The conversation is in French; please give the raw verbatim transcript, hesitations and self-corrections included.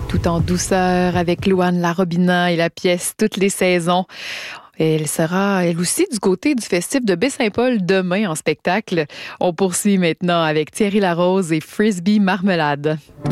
Tout en douceur avec Louane Larobina et la pièce Toutes les saisons. Elle sera, elle aussi, du côté du Festif de Baie-Saint-Paul demain en spectacle. On poursuit maintenant avec Thierry Larose et Frisbee Marmelade.